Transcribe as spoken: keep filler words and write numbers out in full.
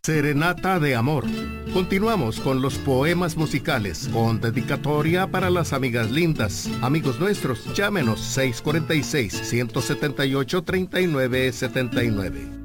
Serenata de Amor. Continuamos con los poemas musicales, con dedicatoria para las amigas lindas. Amigos nuestros, llámenos seis cuatro seis, uno siete ocho, tres nueve siete nueve.